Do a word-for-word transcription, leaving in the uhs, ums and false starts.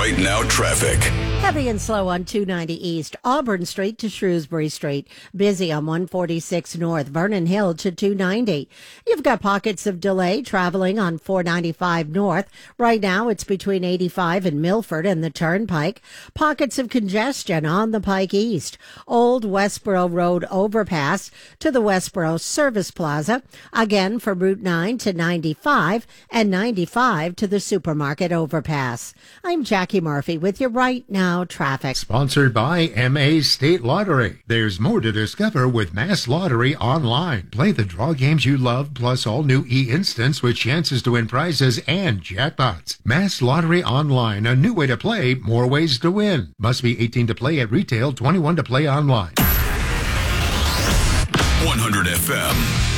Right Now traffic. Heavy and slow on two ninety East, Auburn Street to Shrewsbury Street. Busy on one forty-six North, Vernon Hill to two ninety. You've got pockets of delay traveling on four ninety-five North. Right now, it's between eighty-five and Milford and the Turnpike. Pockets of congestion on the Pike East. Old Westboro Road overpass to the Westboro Service Plaza. Again, from Route nine to ninety-five and ninety-five to the Supermarket overpass. I'm Jackie Murphy with you right now. Traffic. Sponsored by M A State Lottery. There's more to discover with Mass Lottery Online. Play the draw games you love, plus all new e-instants with chances to win prizes and jackpots. Mass Lottery Online, a new way to play, more ways to win. Must be eighteen to play at retail, twenty-one to play online. one hundred F M.